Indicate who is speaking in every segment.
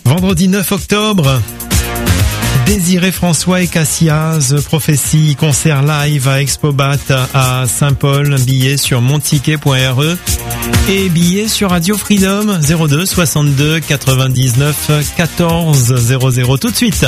Speaker 1: Vendredi 9 octobre, Désiré François et Cassiaz, Prophétie, concert live à Expobat à Saint-Paul, billets sur monticket.re et billets sur Radio Freedom 02 62 99 14 00 tout de suite.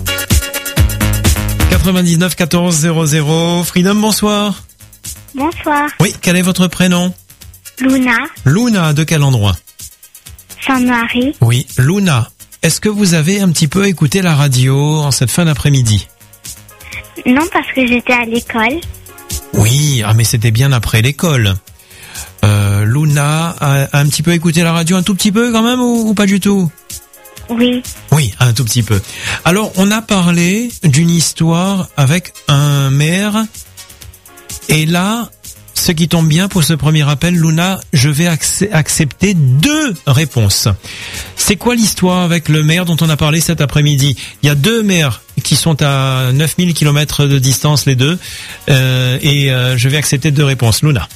Speaker 1: 99 14 00. Freedom, bonsoir.
Speaker 2: Bonsoir.
Speaker 1: Oui, quel est votre prénom?
Speaker 2: Luna.
Speaker 1: Luna, de quel endroit?
Speaker 2: Sainte-Marie.
Speaker 1: Oui, Luna. Est-ce que vous avez un petit peu écouté la radio en cette fin d'après-midi?
Speaker 2: Non, parce que j'étais à l'école.
Speaker 1: Oui, mais c'était bien après l'école. Luna a un petit peu écouté la radio, un tout petit peu quand même, ou pas du tout?
Speaker 2: Oui.
Speaker 1: Oui, un tout petit peu. Alors, on a parlé d'une histoire avec un maire. Et là, ce qui tombe bien pour ce premier appel, Luna, je vais accepter 2 réponses. C'est quoi l'histoire avec le maire dont on a parlé cet après-midi? Il y a 2 maires qui sont à 9000 km de distance, les deux. Et je vais accepter 2 réponses. Luna.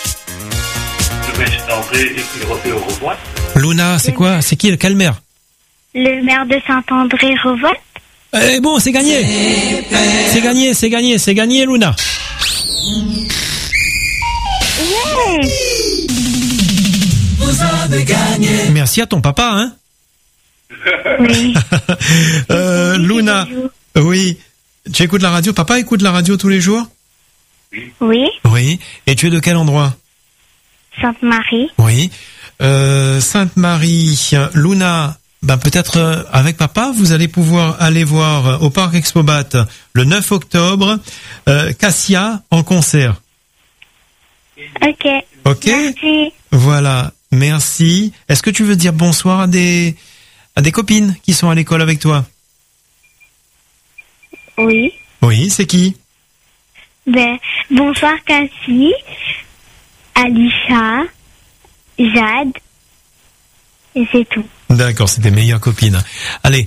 Speaker 1: Luna, c'est quoi? C'est qui? Quel maire?
Speaker 2: Le maire de Saint-André-Revolte.
Speaker 1: Eh bon, c'est gagné. C'est gagné, Luna.
Speaker 2: Yeah.
Speaker 3: Vous avez gagné.
Speaker 1: Merci à ton papa, hein?
Speaker 2: Oui.
Speaker 1: Luna. Oui. Tu écoutes la radio? Papa écoute la radio tous les jours?
Speaker 2: Oui.
Speaker 1: Oui. Et tu es de quel endroit?
Speaker 2: Sainte-Marie.
Speaker 1: Oui. Sainte-Marie. Luna. Peut-être avec papa, vous allez pouvoir aller voir au Parc Expobat le 9 octobre Cassia en concert.
Speaker 2: Ok.
Speaker 1: Ok.
Speaker 2: Merci.
Speaker 1: Voilà. Merci. Est-ce que tu veux dire bonsoir à des copines qui sont à l'école avec toi?
Speaker 2: Oui.
Speaker 1: Oui, c'est qui?
Speaker 2: Bonsoir Cassie, Alicia, Jade, et c'est tout.
Speaker 1: D'accord, c'est tes meilleures copines. Allez,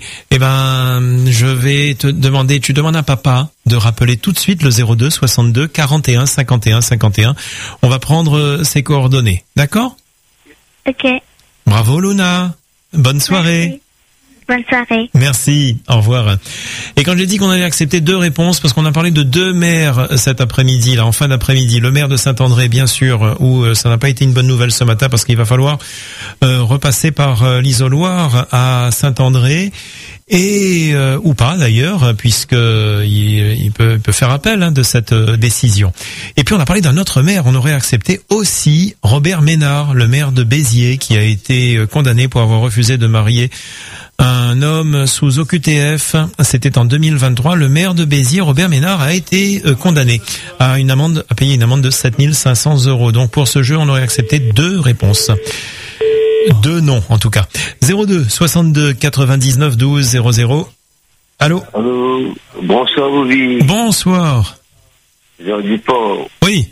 Speaker 1: je vais te demander, tu demandes à papa de rappeler tout de suite le 02 62 41 51 51. On va prendre ses coordonnées, d'accord?
Speaker 2: Ok.
Speaker 1: Bravo Luna, bonne soirée.
Speaker 2: Merci. Bonne soirée.
Speaker 1: Merci, au revoir. Et quand j'ai dit qu'on allait accepter 2 réponses, parce qu'on a parlé de 2 maires cet après-midi, là, en fin d'après-midi, le maire de Saint-André, bien sûr, où ça n'a pas été une bonne nouvelle ce matin, parce qu'il va falloir repasser par l'isoloir à Saint-André, et ou pas d'ailleurs, puisque il peut faire appel de cette décision. Et puis on a parlé d'un autre maire, on aurait accepté aussi Robert Ménard, le maire de Béziers, qui a été condamné pour avoir refusé de marier un homme sous OQTF. C'était en 2023. Le maire de Béziers, Robert Ménard, a été condamné à payer une amende de 7500 €. Donc pour ce jeu, on aurait accepté 2 réponses. 2 noms, en tout cas. 02 62 99 12 00. Allô?
Speaker 4: Allô, bonsoir, Bobby.
Speaker 1: Bonsoir.
Speaker 4: Jean Dupont.
Speaker 1: Oui.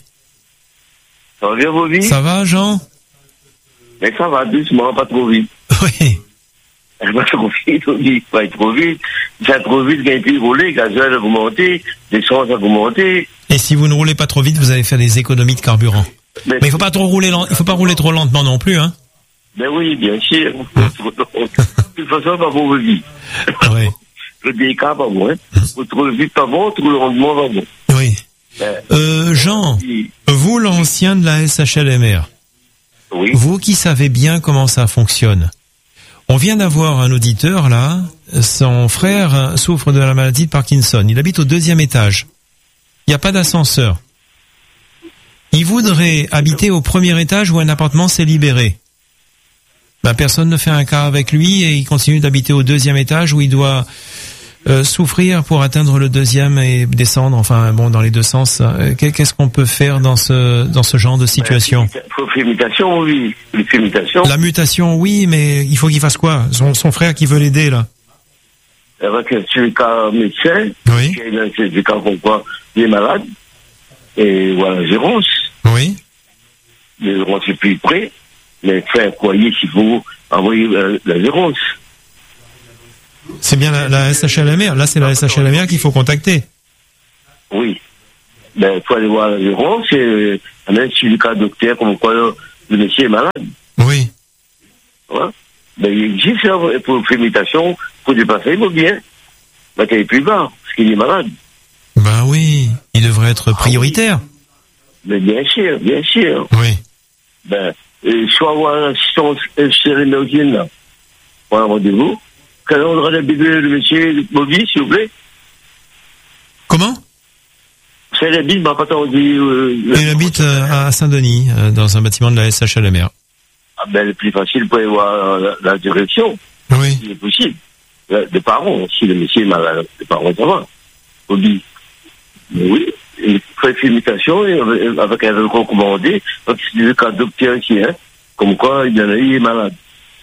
Speaker 4: Ça va bien, Bobby?
Speaker 1: Ça va, Jean?
Speaker 4: Mais ça va doucement, pas trop vite.
Speaker 1: Oui.
Speaker 4: Pas trop vite, Bobby. Pas trop vite. Ça trop vite, quand il roule, gasoil a augmenté, l'essence a augmenté.
Speaker 1: Et si vous ne roulez pas trop vite, vous allez faire des économies de carburant. Mais il faut pas trop rouler il faut pas rouler trop lentement non plus, hein?
Speaker 4: Ben oui, bien sûr. De toute façon, pas bon, Bobby.
Speaker 1: Oui.
Speaker 4: Le décap, pas bon, hein. Trop vite, pas bon, trop lentement, pas bon.
Speaker 1: Oui. Jean, vous, l'ancien de la SHLMR,
Speaker 4: oui.
Speaker 1: Vous qui savez bien comment ça fonctionne, on vient d'avoir un auditeur, là, son frère souffre de la maladie de Parkinson. Il habite au 2e étage. Il n'y a pas d'ascenseur. Il voudrait habiter au 1er étage où un appartement s'est libéré. Personne ne fait un cas avec lui et il continue d'habiter au 2e étage où il doit souffrir pour atteindre le 2e et descendre, dans les deux sens. Qu'est-ce qu'on peut faire dans ce genre de situation?
Speaker 4: Mutation, oui.
Speaker 1: La mutation, oui, mais il faut qu'il fasse quoi? Son frère qui veut l'aider, là.
Speaker 4: Avec un certificat médecin,
Speaker 1: oui.
Speaker 4: Il y a un certificat comme quoi il est malade, et voilà, Gérance.
Speaker 1: Oui.
Speaker 4: Les Gérance est plus près, mais faire un courrier s'il faut envoyer la Gérance.
Speaker 1: C'est bien la SHLMR. Là, c'est la SHLMR qu'il faut contacter.
Speaker 4: Oui. Il faut aller voir la Gérance, et un certificat docteur comme quoi le monsieur est malade.
Speaker 1: Oui.
Speaker 4: Ouais. Ben, il existe ça pour fémitation, pour dépasser, il bien. Ben, t'es plus bas, parce qu'il est malade.
Speaker 1: Bah oui, il devrait être prioritaire.
Speaker 4: Mais bien sûr, bien sûr.
Speaker 1: Oui.
Speaker 4: Ben, soit avoir l'assistance cérémonielle, là, pour un rendez-vous. Quel endroit d'habiter le monsieur Bobby, s'il vous plaît?
Speaker 1: Comment?
Speaker 4: C'est l'habite, m'a pas entendu.
Speaker 1: Il habite à Saint-Denis, dans un bâtiment de la SHLMR.
Speaker 4: Ah ben, le plus facile pour y voir la direction.
Speaker 1: Oui.
Speaker 4: Il est possible. Les parents, si le monsieur est malade, les parents, ça va. Bobby. Mais oui, il fait une imitation avec un recommandé, parce que c'est le cas docteur ici, hein. Comme quoi, il y en a, il est malade.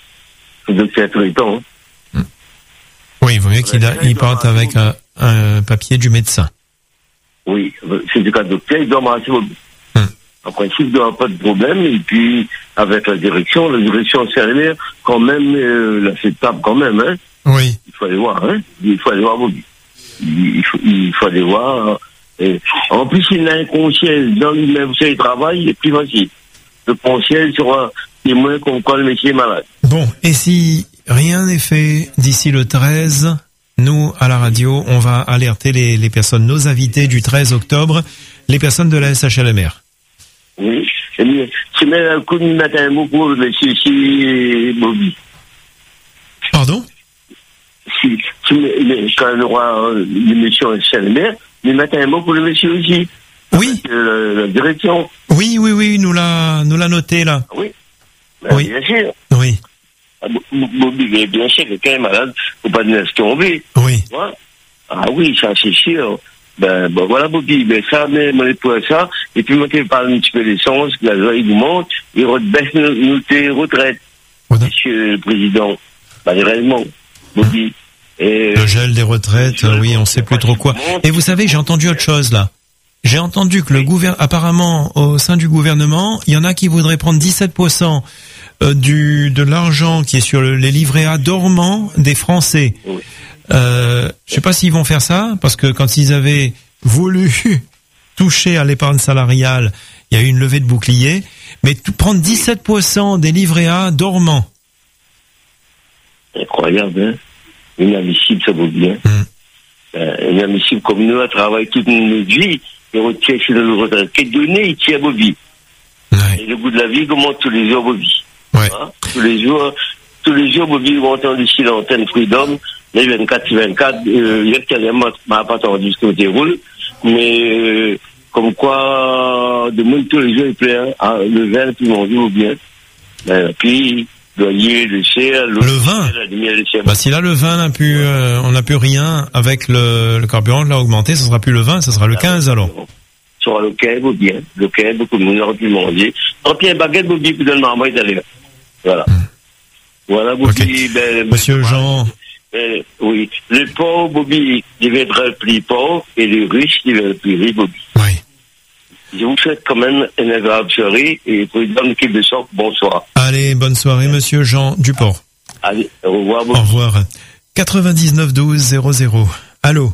Speaker 4: Le docteur traitant, hein.
Speaker 1: Oui, il vaut mieux qu'il parte avec un papier du médecin.
Speaker 4: Oui, c'est du cas docteur, il doit marcher Bobby. En principe, il n'y aura pas de problème, et puis, avec la direction sérieux, quand même, l'acceptable quand même, hein.
Speaker 1: Oui.
Speaker 4: Il faut aller voir, hein. Il faut aller voir Bobby. Il faut aller voir. En plus, il a un conseil dans lui-même, vous savez, il travaille, il est plus facile. Le conseil sera témoin comme quoi le métier est malade.
Speaker 1: Bon, et si rien n'est fait d'ici le 13, nous, à la radio, on va alerter les personnes, nos invités du 13 octobre, les personnes de la SHLMR.
Speaker 4: Oui. Tu mets un coup de matin un mot pour le monsieur Bobby.
Speaker 1: Pardon?
Speaker 4: Si tu mets, quand on aura l'émission SHLMR, mais mettre un mot pour le monsieur aussi.
Speaker 1: Oui.
Speaker 4: La direction.
Speaker 1: Oui, nous l'a noté, là.
Speaker 4: Oui.
Speaker 1: Oui.
Speaker 4: Bien sûr.
Speaker 1: Oui.
Speaker 4: Bobby, bien sûr, quelqu'un est malade, faut pas le laisser tomber.
Speaker 1: Oui.
Speaker 4: Ouais. Ah oui, ça c'est sûr. Ben voilà Bobby, ben ça, mais pour ça, et puis moi qui parle un petit peu d'essence, la loi il nous monte, il baisse nos retraites.
Speaker 1: Voilà.
Speaker 4: Monsieur le Président. Ben réellement, Bobby. Et
Speaker 1: le gel des retraites, oui, on sait plus trop quoi. Et vous savez, j'ai entendu autre chose, là. J'ai entendu que apparemment, au sein du gouvernement, il y en a qui voudraient prendre 17% de l'argent qui est sur les livrets A dormants des Français.
Speaker 4: Oui.
Speaker 1: Je sais pas s'ils vont faire ça, parce que quand ils avaient voulu toucher à l'épargne salariale, il y a eu une levée de bouclier, mais prendre 17% des livrets A dormants.
Speaker 4: Incroyable, hein? Inadmissible, ça vaut bien. Inadmissible, comme nous, on travaille toute notre vie, et on tient sur le retraite. Quelle donnée, il tient Bobby.
Speaker 1: Ouais.
Speaker 4: Et le goût de la vie commence tous les jours, Bobby.
Speaker 1: Ouais.
Speaker 4: Hein? Tous les jours, Bobby, on entend ici l'antenne Freedom, les 24, hier, carrément, m'a pas entendu ce que déroule, mais, comme quoi, de monde tous les jours, il plaît, hein, le vin, tout le monde dit, bien. Puis, le CR,
Speaker 1: le vin. Bah, si là, le vin on n'a plus rien avec le carburant, l'a augmenté, ce sera plus le 20, ce sera le 15, alors.
Speaker 4: Ce sera le 15, ou bien. Le 15, beaucoup de monde aura pu manger. Tant pis, un baguette, Bobby, puis dans le marmot, il est allé là. Voilà. Voilà, Bobby.
Speaker 1: Okay.
Speaker 4: Ben,
Speaker 1: Monsieur Jean.
Speaker 4: Oui. Le pauvre, Bobby, deviendra le plus pauvre, et le riche, deviendra le plus riche, Bobby.
Speaker 1: Oui.
Speaker 4: Je vous souhaite quand même une agréable soirée, et pour une bonne équipe de sorte, bonsoir.
Speaker 1: Allez, bonne soirée, monsieur Jean Duport.
Speaker 4: Allez, au revoir, Bobby.
Speaker 1: Au revoir. 99 12 00. Allô?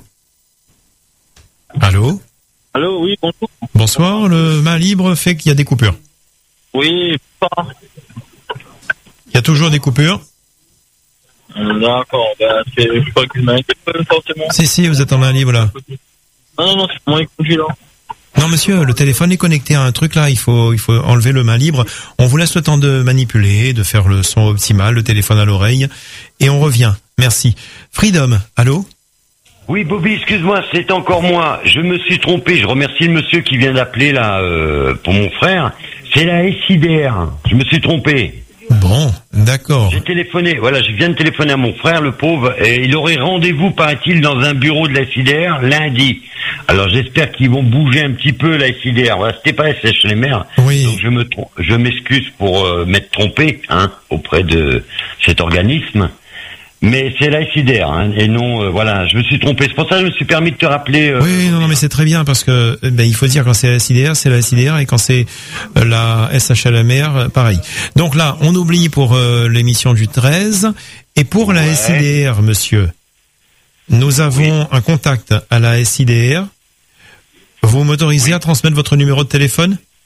Speaker 1: Allô?
Speaker 3: Allô, oui, bonjour.
Speaker 1: Bonsoir, le main libre fait qu'il y a des coupures.
Speaker 3: Oui, pas.
Speaker 1: Il y a toujours des coupures?
Speaker 3: D'accord, ben, je crois que je m'inquiète pas forcément.
Speaker 1: Si, vous êtes en main libre, là.
Speaker 3: Non, c'est moi qui là.
Speaker 1: Non, monsieur, le téléphone est connecté à un truc, là, il faut enlever le main libre. On vous laisse le temps de manipuler, de faire le son optimal, le téléphone à l'oreille, et on revient. Merci. Freedom, allô?
Speaker 5: Oui, Bobby, excuse-moi, c'est encore moi. Je me suis trompé. Je remercie le monsieur qui vient d'appeler là pour mon frère. C'est la SIDR. Je me suis trompé.
Speaker 1: Bon, d'accord.
Speaker 5: J'ai téléphoné. Voilà, je viens de téléphoner à mon frère, le pauvre, et il aurait rendez-vous, paraît-il, dans un bureau de la SIDR lundi. Alors j'espère qu'ils vont bouger un petit peu la SIDR. Voilà, c'était pas SHLMR.
Speaker 1: Oui.
Speaker 5: Donc je m'excuse pour m'être trompé, auprès de cet organisme. Mais c'est la SIDR, et non, voilà, je me suis trompé. C'est pour ça que je me suis permis de te rappeler.
Speaker 1: Oui, non, mais c'est très bien parce que il faut dire quand c'est la SIDR, et quand c'est la SHLMR, pareil. Donc là, on oublie pour l'émission du 13 et pour la SIDR, monsieur. Nous avons un contact à la SIDR. Vous m'autorisez à transmettre votre numéro de téléphone?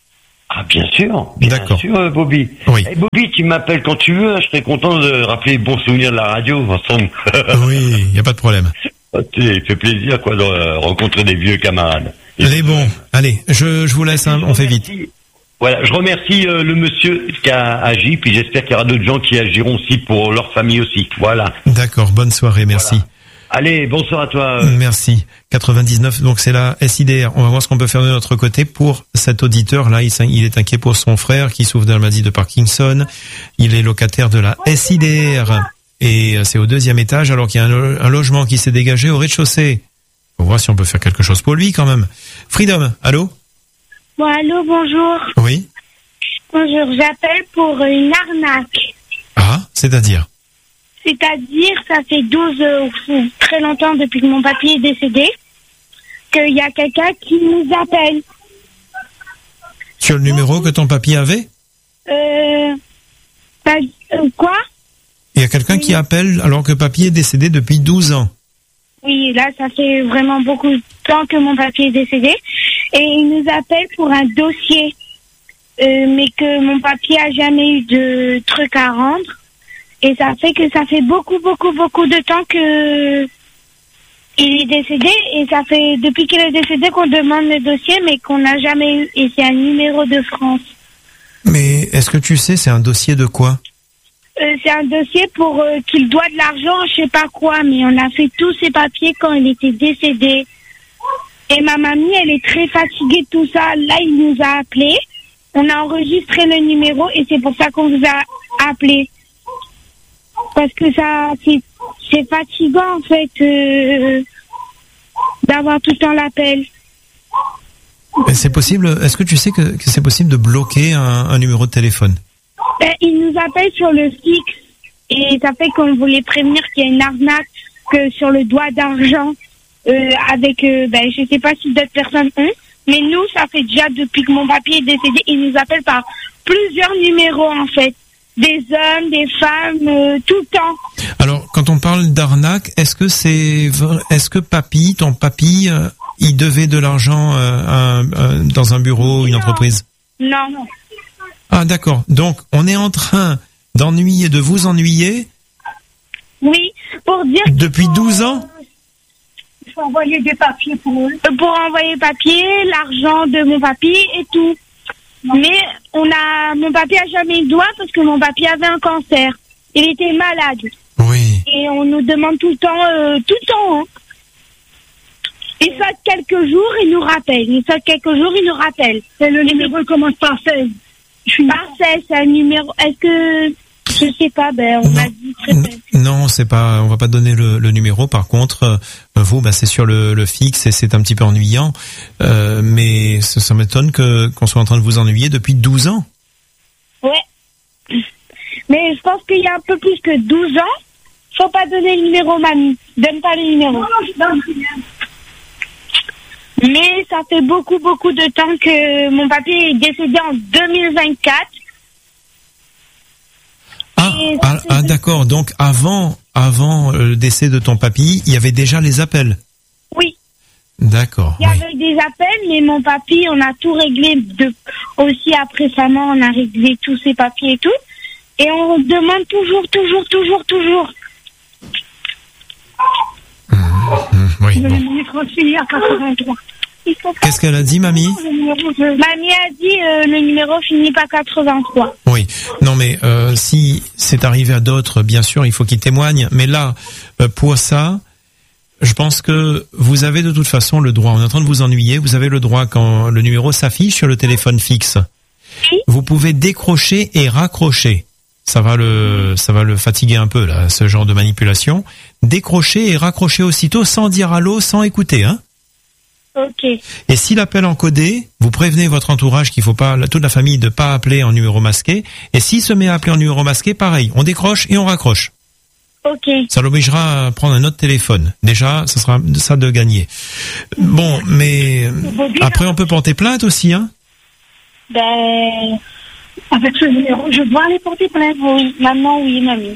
Speaker 5: Ah, bien sûr, Bobby.
Speaker 1: Oui.
Speaker 5: Hey, Bobby, tu m'appelles quand tu veux, hein, je serais content de rappeler les bons souvenirs de la radio ensemble.
Speaker 1: Oui, il n'y a pas de problème.
Speaker 5: Il fait plaisir, quoi, de rencontrer des vieux camarades.
Speaker 1: Allez, bon, allez, je vous laisse, hein, on fait vite.
Speaker 5: Voilà, je remercie le monsieur qui a agi, puis j'espère qu'il y aura d'autres gens qui agiront aussi pour leur famille aussi. Voilà.
Speaker 1: D'accord, bonne soirée, merci.
Speaker 5: Voilà. Allez, bonsoir à toi.
Speaker 1: Merci. 99, donc c'est la SIDR. On va voir ce qu'on peut faire de notre côté pour cet auditeur-là. Il est inquiet pour son frère qui souffre de la maladie de Parkinson. Il est locataire de la SIDR. Et c'est au 2e étage, alors qu'il y a un logement qui s'est dégagé au rez-de-chaussée. On va voir si on peut faire quelque chose pour lui quand même. Freedom, allô?
Speaker 2: Bon, allô, bonjour.
Speaker 1: Oui.
Speaker 2: Bonjour, j'appelle pour une arnaque.
Speaker 1: Ah, c'est-à-dire?
Speaker 2: C'est-à-dire, ça fait 12 très longtemps depuis que mon papy est décédé, qu'il y a quelqu'un qui nous appelle.
Speaker 1: Sur le numéro que ton papy avait?
Speaker 2: Quoi?
Speaker 1: Il y a quelqu'un qui appelle alors que papy est décédé depuis 12 ans.
Speaker 2: Oui, là, ça fait vraiment beaucoup de temps que mon papy est décédé. Et il nous appelle pour un dossier. Mais que mon papy a jamais eu de truc à rendre. Et ça fait que ça fait beaucoup de temps que il est décédé. Et ça fait depuis qu'il est décédé qu'on demande le dossier, mais qu'on n'a jamais eu. Et c'est un numéro de France.
Speaker 1: Mais est-ce que tu sais, c'est un dossier de quoi?
Speaker 2: C'est un dossier pour qu'il doit de l'argent, je sais pas quoi. Mais on a fait tous ses papiers quand il était décédé. Et ma mamie, elle est très fatiguée de tout ça. Là, il nous a appelés. On a enregistré le numéro et c'est pour ça qu'on vous a appelé. Parce que ça, c'est fatigant en fait d'avoir tout le temps l'appel.
Speaker 1: C'est possible. Est-ce que tu sais que c'est possible de bloquer un numéro de téléphone?
Speaker 2: Il nous appelle sur le fixe et ça fait qu'on voulait prévenir qu'il y a une arnaque que sur le doigt d'argent avec, je sais pas si d'autres personnes ont, mais nous, ça fait déjà depuis que mon papy est décédé, il nous appelle par plusieurs numéros en fait. Des hommes, des femmes, tout le temps. Alors, quand on parle d'arnaque, est-ce que ton papy, il devait de l'argent dans un bureau, une entreprise? Non. Ah, d'accord. Donc, on est en train de vous ennuyer? Oui, pour dire... Depuis 12 ans? Il faut envoyer des papiers pour eux. Pour envoyer papier, l'argent de mon papy et tout. Mais mon papy a jamais eu de doigt parce que mon papy avait un cancer. Il était malade. Oui. Et on nous demande tout le temps, hein. Il saute quelques jours, il nous rappelle. Et le numéro, il commence par 16. Par 16, c'est un numéro. Est-ce que... Je sais pas, on m'a dit très bien. Non, c'est pas, on va pas donner le numéro. Par contre, vous, c'est sur le fixe et c'est un petit peu ennuyant. Mais ça m'étonne qu'on soit en train de vous ennuyer depuis 12 ans. Ouais. Mais je pense qu'il y a un peu plus que 12 ans. Faut pas donner le numéro, mamie. Donne pas le numéro. Non, je donne rien. Mais ça fait beaucoup de temps que mon papy est décédé en 2024. Ah, d'accord. Donc avant le décès de ton papy, il y avait déjà les appels. Oui. D'accord. Il y avait des appels, mais mon papy, on a tout réglé. Aussi après sa mort, on a réglé tous ses papiers et tout. Et on demande toujours. Oui. Le numéro finit à 83. Qu'est-ce qu'elle a dit, mamie? Mamie a dit le numéro finit par 83. Oui. Non, mais si c'est arrivé à d'autres, bien sûr, il faut qu'ils témoignent. Mais là, pour ça, je pense que vous avez de toute façon le droit. On est en train de vous ennuyer. Vous avez le droit quand le numéro s'affiche sur le téléphone fixe. Oui. Vous pouvez décrocher et raccrocher. Ça va le fatiguer un peu là, ce genre de manipulation. Décrocher et raccrocher aussitôt sans dire allô, sans écouter, hein. Ok. Et si l'appel encodé, vous prévenez votre entourage qu'il faut pas, toute la famille, de pas appeler en numéro masqué. Et s'il se met à appeler en numéro masqué, pareil, on décroche et on raccroche. Ok. Ça l'obligera à prendre un autre téléphone. Déjà, ça sera ça de gagner. Bon, mais après on peut porter plainte aussi, hein. Avec ce numéro, je dois aller porter plainte. Oui, maman, oui, mamie.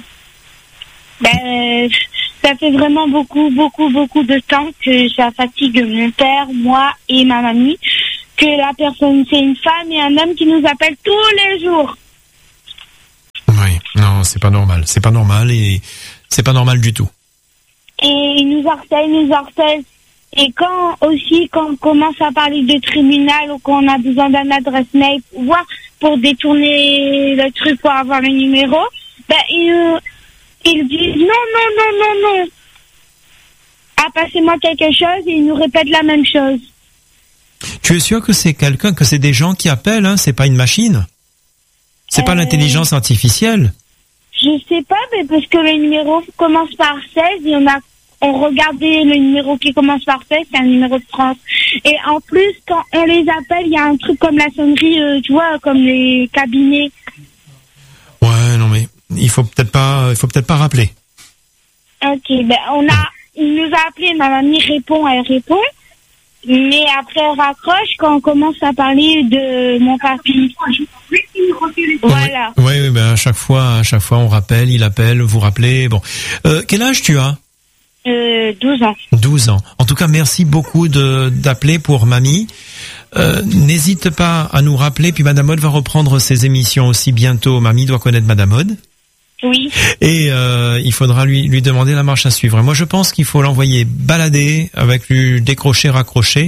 Speaker 2: Ça fait vraiment beaucoup de temps que ça fatigue mon père, moi et ma mamie. que la personne, c'est une femme et un homme qui nous appelle tous les jours.
Speaker 1: Oui, non, c'est pas normal. C'est pas normal et c'est pas normal du tout.
Speaker 2: Et il nous harcèle. Et quand on commence à parler de tribunal ou qu'on a besoin d'un adresse mail pour détourner le truc pour avoir le numéro, ben ils disent non. Ah, passez-moi quelque chose et ils nous répètent la même chose.
Speaker 1: Tu es sûr que c'est que c'est des gens qui appellent, hein, c'est pas une machine? C'est pas l'intelligence artificielle?
Speaker 2: Je sais pas, mais parce que le numéro commence par 16 et on regardait le numéro qui commence par 16, c'est un numéro de France. Et en plus, quand on les appelle, il y a un truc comme la sonnerie, tu vois, comme les cabinets.
Speaker 1: Ouais, non mais il faut peut-être pas rappeler.
Speaker 2: Ok, ben il nous a appelé, ma mamie elle répond, mais après elle raccroche quand on commence à parler de mon papy. Voilà.
Speaker 1: Oui, ben à chaque fois on rappelle, il appelle, vous rappelez. Bon, quel âge tu as?
Speaker 2: 12 ans.
Speaker 1: 12 ans. En tout cas, merci beaucoup d'appeler pour mamie. N'hésite pas à nous rappeler, puis Madame Aude va reprendre ses émissions aussi bientôt. Mamie doit connaître Madame Aude.
Speaker 2: Oui.
Speaker 1: Et il faudra lui demander la marche à suivre. Et moi, je pense qu'il faut l'envoyer balader avec lui décrocher, raccrocher,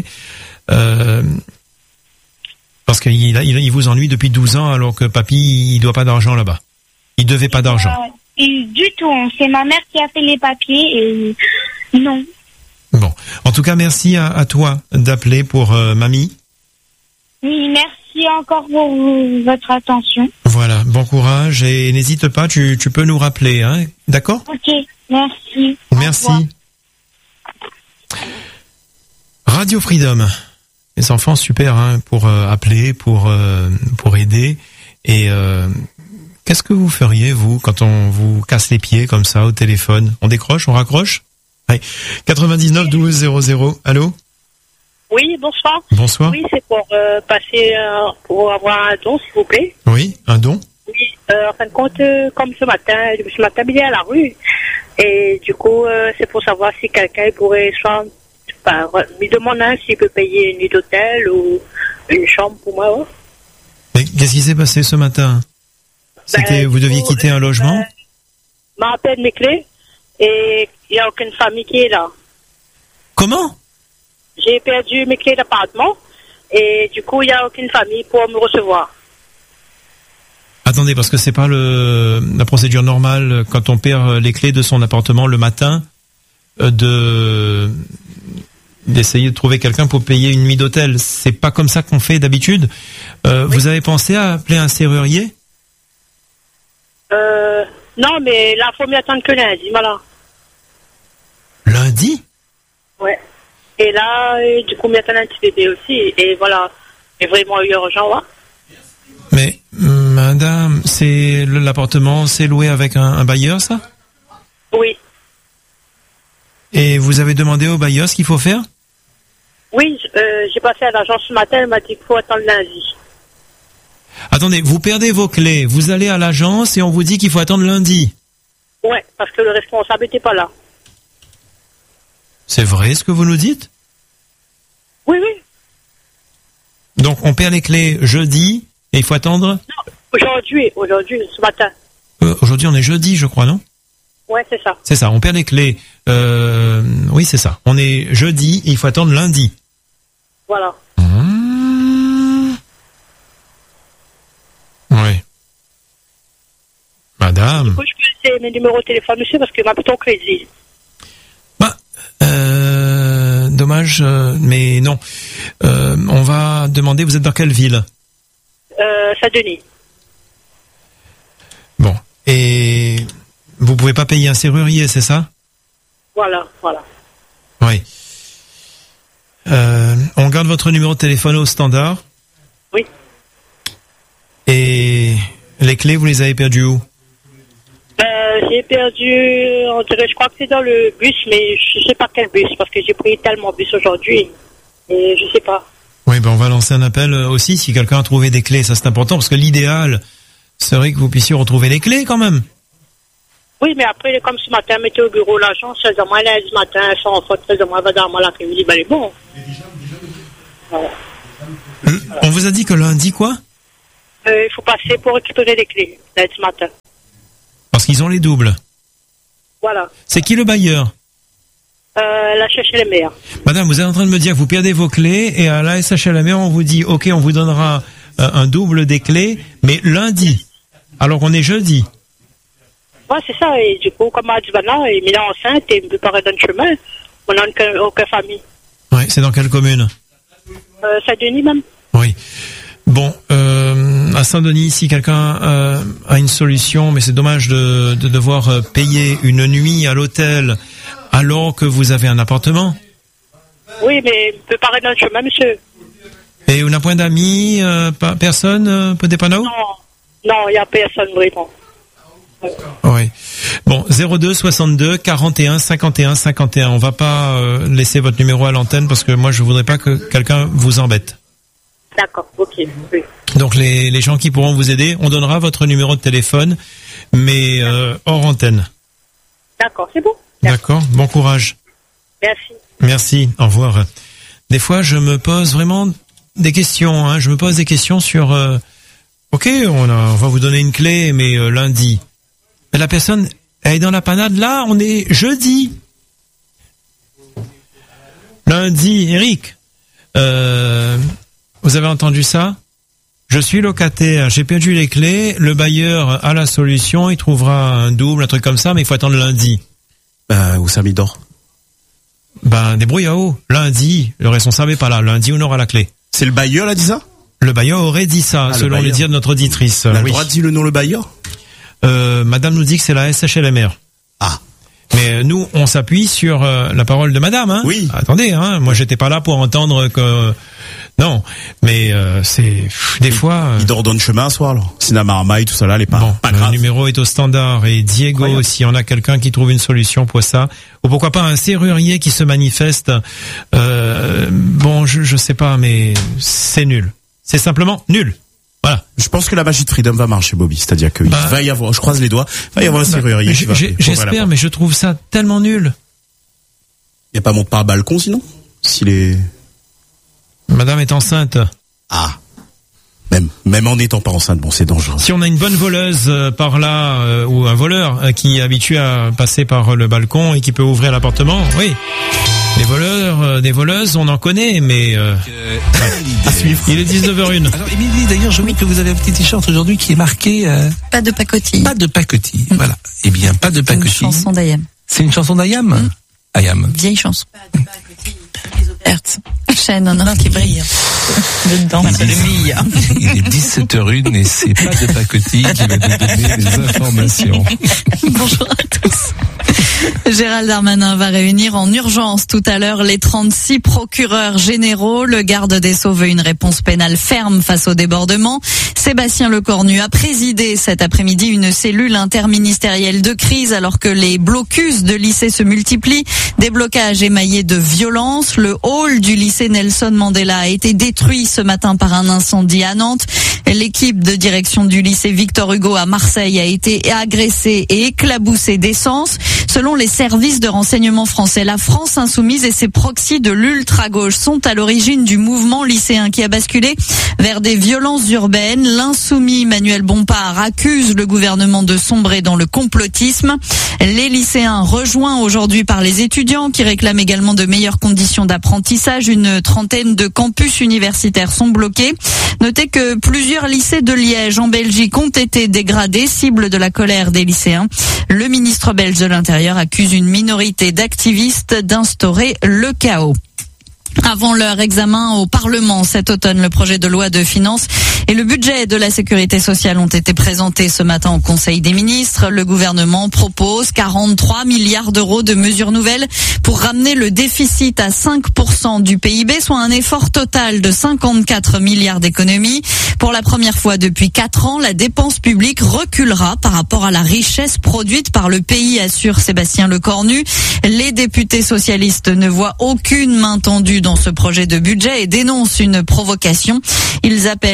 Speaker 1: parce qu'il vous ennuie depuis 12 ans, alors que papy, il doit pas d'argent là-bas. Il devait pas d'argent.
Speaker 2: Du tout. C'est ma mère qui a fait les papiers et non.
Speaker 1: Bon. En tout cas, merci à toi d'appeler pour mamie.
Speaker 2: Oui, merci encore pour votre attention.
Speaker 1: Voilà, bon courage et n'hésite pas, tu peux nous rappeler, hein, d'accord?
Speaker 2: Ok, merci.
Speaker 1: Merci. Radio Freedom. Les enfants, super, hein, pour appeler, pour aider. Et qu'est-ce que vous feriez, vous, quand on vous casse les pieds comme ça au téléphone? On décroche, on raccroche? Allez, 99 12 00. Allô?
Speaker 6: Oui, bonsoir.
Speaker 1: Bonsoir.
Speaker 6: Oui, c'est pour passer, pour avoir un don, s'il vous plaît.
Speaker 1: Oui, un don?
Speaker 6: Oui, en fin de compte, comme ce matin, je me suis matabillée à la rue. Et du coup, c'est pour savoir si quelqu'un pourrait soit, me demander s'il peut payer une nuit d'hôtel ou une chambre pour moi. Ouais.
Speaker 1: Mais qu'est-ce qui s'est passé ce matin? Vous deviez quitter un logement?
Speaker 6: M'a appelé mes clés et il n'y a aucune famille qui est là.
Speaker 1: Comment?
Speaker 6: J'ai perdu mes clés d'appartement et du coup, il n'y a aucune famille pour me recevoir.
Speaker 1: Attendez, parce que c'est pas la procédure normale quand on perd les clés de son appartement le matin d'essayer de trouver quelqu'un pour payer une nuit d'hôtel. C'est pas comme ça qu'on fait d'habitude. Oui. Vous avez pensé à appeler un serrurier?
Speaker 6: Non, mais là, faut m'y attendre que lundi, voilà.
Speaker 1: Lundi?
Speaker 6: Ouais. Et là, du coup, m'y attendre un petit bébé aussi. Et voilà. C'est vraiment urgent, ouais.
Speaker 1: Mais, madame, l'appartement, c'est loué avec un bailleur, ça?
Speaker 6: Oui.
Speaker 1: Et vous avez demandé au bailleur ce qu'il faut faire?
Speaker 6: Oui, j'ai passé à l'agence ce matin, elle m'a dit qu'il faut attendre lundi.
Speaker 1: Attendez, vous perdez vos clés, vous allez à l'agence et on vous dit qu'il faut attendre lundi.
Speaker 6: Ouais, parce que le responsable n'était pas là.
Speaker 1: C'est vrai ce que vous nous dites?
Speaker 6: Oui, oui.
Speaker 1: Donc on perd les clés jeudi et il faut attendre?
Speaker 6: Non, aujourd'hui, ce matin.
Speaker 1: Aujourd'hui on est jeudi, je crois, non?
Speaker 6: Ouais, c'est ça.
Speaker 1: C'est ça, on perd les clés. Oui, c'est ça. On est jeudi et il faut attendre lundi.
Speaker 6: Voilà.
Speaker 1: Oui. Madame.
Speaker 6: Du coup, je peux laisser mes numéros de téléphone, monsieur, parce que ma plutôt crédit.
Speaker 1: Dommage, mais non. On va demander, vous êtes dans quelle ville?
Speaker 6: Saint-Denis.
Speaker 1: Bon. Et vous pouvez pas payer un serrurier, c'est ça?
Speaker 6: Voilà.
Speaker 1: Oui. On garde votre numéro de téléphone au standard?
Speaker 6: Oui.
Speaker 1: Et les clés, vous les avez perdues où?
Speaker 6: J'ai perdu, on dirait, je crois que c'est dans le bus, mais je sais pas quel bus, parce que j'ai pris tellement de bus aujourd'hui, et je sais pas.
Speaker 1: Oui, on va lancer un appel aussi si quelqu'un a trouvé des clés, ça c'est important, parce que l'idéal serait que vous puissiez retrouver les clés quand même.
Speaker 6: Oui, mais après, comme ce matin, mettez au bureau l'agence, 16h lundi matin, sans faute, 13h, 20h l'après-midi, ben, elle est bon. Voilà.
Speaker 1: On vous a dit que lundi quoi?
Speaker 6: Il faut passer pour récupérer les clés, lundi matin.
Speaker 1: Parce qu'ils ont les doubles.
Speaker 6: Voilà.
Speaker 1: C'est qui le bailleur?
Speaker 6: La chercher les mères.
Speaker 1: Madame, vous êtes en train de me dire que vous perdez vos clés et à la SHLM, on vous dit, ok, on vous donnera un double des clés, mais lundi, alors qu'on est jeudi.
Speaker 6: Ouais, c'est ça. Et du coup, comme a dit maintenant, il est enceinte et il me préparait dans le chemin. On n'a aucune famille.
Speaker 1: Oui, c'est dans quelle commune?
Speaker 6: Saint-Denis même.
Speaker 1: Oui. Bon, à Saint-Denis, si quelqu'un a une solution, mais c'est dommage de devoir payer une nuit à l'hôtel alors que vous avez un appartement.
Speaker 6: Oui, mais il me préparait dans le chemin, monsieur.
Speaker 1: Et on n'a point d'amis, personne, peut-être pas nous?
Speaker 6: Non, il n'y a personne vraiment.
Speaker 1: Oui. Bon, 02 62 41 51 51. On va pas laisser votre numéro à l'antenne parce que moi je voudrais pas que quelqu'un vous embête.
Speaker 6: D'accord, ok. Oui.
Speaker 1: Donc les gens qui pourront vous aider, on donnera votre numéro de téléphone, mais hors antenne.
Speaker 6: D'accord, c'est bon.
Speaker 1: D'accord. Bon courage.
Speaker 6: Merci.
Speaker 1: Merci. Au revoir. Des fois, je me pose vraiment des questions. Hein. Je me pose des questions sur. Ok, on va vous donner une clé, mais lundi. Mais la personne, elle est dans la panade. Là, on est jeudi. Lundi, Eric. Vous avez entendu ça? Je suis locataire, j'ai perdu les clés. Le bailleur a la solution. Il trouvera un double, un truc comme ça, mais il faut attendre lundi.
Speaker 7: Où ça m'y dort?
Speaker 1: Débrouille-vous. Lundi, le responsable est pas là. Lundi, on aura la clé.
Speaker 7: C'est le bailleur, là, dit ça?
Speaker 1: Le bailleur aurait dit ça, selon les dires de notre auditrice.
Speaker 7: On a le droit de dire le nom, le bailleur?
Speaker 1: Madame nous dit que c'est la SHLMR.
Speaker 7: Ah.
Speaker 1: Mais nous, on s'appuie sur la parole de madame, hein.
Speaker 7: Oui.
Speaker 1: Attendez, hein. Moi, j'étais pas là pour entendre que... Non. Mais, c'est, des fois...
Speaker 7: Il dort dans le chemin, un soir, alors. Sinamar, tout ça là, les pas.
Speaker 1: Bon,
Speaker 7: pas
Speaker 1: le
Speaker 7: grave.
Speaker 1: numéro est au standard. Et Diego,
Speaker 7: Incroyable.
Speaker 1: si on a quelqu'un qui trouve une solution pour ça, ou pourquoi pas un serrurier qui se manifeste, bon, je sais pas, mais c'est nul. C'est simplement nul. Voilà.
Speaker 7: Je pense que la magie de Freedom va marcher, Bobby. C'est-à-dire qu'il va y avoir, je croise les doigts, il va y avoir un serrurier. qui va ouvrir la
Speaker 1: J'espère,
Speaker 7: porte.
Speaker 1: mais je trouve ça tellement nul.
Speaker 7: Il n'y a pas monte par le balcon, sinon? S'il est...
Speaker 1: Madame est enceinte.
Speaker 7: Ah. Même en n'étant pas enceinte, bon, c'est dangereux.
Speaker 1: Si on a une bonne voleuse par là, ou un voleur qui est habitué à passer par le balcon et qui peut ouvrir l'appartement, oui. Des voleurs, des voleuses, on en connaît, mais...
Speaker 7: À suivre.
Speaker 1: Il est 19h01.
Speaker 8: Alors, Émilie, d'ailleurs, je vois que vous avez un petit t-shirt aujourd'hui qui est marqué...
Speaker 9: Pas de pacotille.
Speaker 8: Pas de pacotille. Voilà. Eh bien, pas de
Speaker 9: Une
Speaker 8: pacotille.
Speaker 9: chanson d'Ayam.
Speaker 8: C'est une chanson d'Ayam? Ayam.
Speaker 9: Vieille chanson. Hertz. Chaîne en or qui brille. Dedans, c'est le meilleur.
Speaker 8: Il est 17h01 et c'est pas de pacotille qui va nous donner les informations.
Speaker 9: Bonjour à tous. Gérald Darmanin va réunir en urgence tout à l'heure les 36 procureurs généraux. Le garde des Sceaux veut une réponse pénale ferme face au débordement. Sébastien Lecornu a présidé cet après-midi une cellule interministérielle de crise alors que les blocus de lycées se multiplient. Des blocages émaillés de violence. Le hall du lycée Nelson Mandela a été détruit ce matin par un incendie à Nantes. L'équipe de direction du lycée Victor Hugo à Marseille a été agressée et éclaboussée d'essence. Selon les services de renseignement français, la France insoumise et ses proxys de l'ultra-gauche sont à l'origine du mouvement lycéen qui a basculé vers des violences urbaines. L'insoumis Manuel Bompard accuse le gouvernement de sombrer dans le complotisme. Les lycéens rejoints aujourd'hui par les étudiants qui réclament également de meilleures conditions d'apprentissage. Une trentaine de campus universitaires sont bloqués. Notez que plusieurs lycées de Liège en Belgique ont été dégradés, cible de la colère des lycéens. Le ministre belge de l'Intérieur accuse une minorité d'activistes d'instaurer le chaos. Avant leur examen au Parlement cet automne, le projet de loi de finances et le budget de la sécurité sociale ont été présentés ce matin au Conseil des ministres. Le gouvernement propose 43 milliards d'euros de mesures nouvelles pour ramener le déficit à 5% du PIB, soit un effort total de 54 milliards d'économies. Pour la première fois depuis 4 ans, la dépense publique reculera par rapport à la richesse produite par le pays, assure Sébastien Lecornu. Les députés socialistes ne voient aucune main tendue dans ce projet de budget et dénoncent une provocation. Ils appellent l'exécutif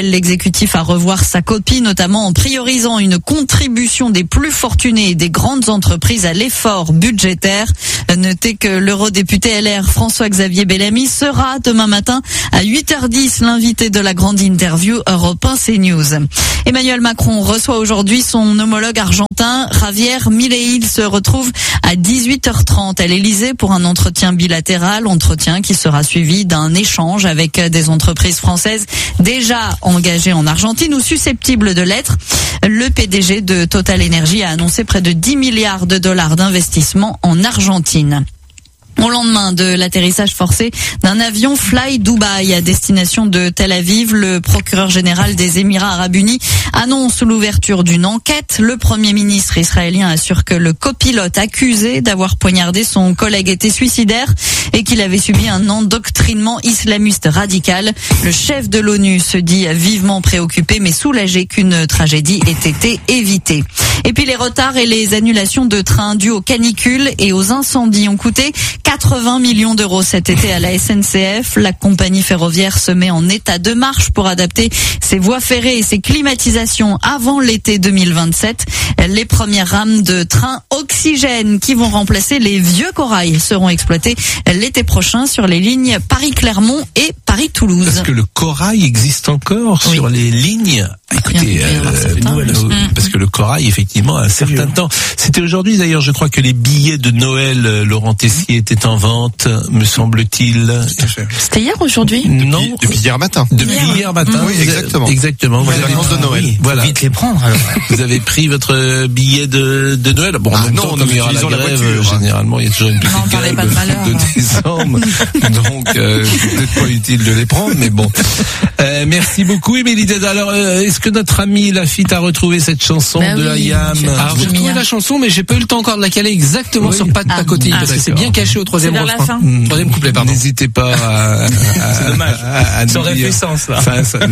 Speaker 9: l'exécutif à revoir sa copie, notamment en priorisant une contribution des plus fortunés et des grandes entreprises à l'effort budgétaire. Notez que l'eurodéputé LR François-Xavier Bellamy sera demain matin à 8h10 l'invité de la grande interview Europe 1 CNews. Emmanuel Macron reçoit aujourd'hui son homologue argentin Javier Milei. Il se retrouve à 18h30 à l'Elysée pour un entretien bilatéral, entretien qui sera suivi d'un échange avec des entreprises françaises déjà engagées en Argentine ou susceptibles de l'être. Le PDG de Total Energy a annoncé près de 10 milliards de dollars d'investissement en Argentine. Au lendemain de l'atterrissage forcé d'un avion Fly Dubai à destination de Tel Aviv, le procureur général des Émirats Arabes Unis annonce l'ouverture d'une enquête. Le Premier ministre israélien assure que le copilote accusé d'avoir poignardé son collègue était suicidaire et qu'il avait subi un endoctrinement islamiste radical. Le chef de l'ONU se dit vivement préoccupé mais soulagé qu'une tragédie ait été évitée. Et puis les retards et les annulations de trains dus aux canicules et aux incendies ont coûté 80 millions d'euros cet été à la SNCF. La compagnie ferroviaire se met en état de marche pour adapter ses voies ferrées et ses climatisations avant l'été 2027. Les premières rames de trains oxygène qui vont remplacer les vieux corails seront exploitées l'été prochain sur les lignes Paris-Clermont et Paris-Toulouse.
Speaker 8: Parce que le corail existe encore sur les lignes. Écoutez, parce que le corail, effectivement, a un certain temps. C'était aujourd'hui, d'ailleurs, je crois que les billets de Noël, Laurent Tessier, étaient en vente, me semble-t-il.
Speaker 10: C'était hier, aujourd'hui?
Speaker 8: Non.
Speaker 11: Depuis hier matin.
Speaker 8: Depuis hier matin.
Speaker 11: Oui, exactement.
Speaker 8: Exactement.
Speaker 11: Vous avez l'annonce de Noël.
Speaker 8: Oui, voilà.
Speaker 10: Vite les prendre, alors.
Speaker 8: Vous avez pris votre billet de Noël. Bon, en même temps, comme il y aura la grève, généralement, il y a toujours une petite grève de décembre. Donc, c'est peut-être pas utile de les prendre, mais bon. Merci beaucoup, Émilie Deda. Alors, est-ce que notre ami Lafitte a retrouvé cette chanson de Ayam?
Speaker 10: Alors, j'ai retrouvé la chanson, mais j'ai pas eu le temps encore de la caler exactement sur Pas de pacotille, parce que c'est bien caché au troisième refrain. Troisième couplet, pardon.
Speaker 8: N'hésitez pas à
Speaker 10: c'est dommage. Ça aurait fait sens, là.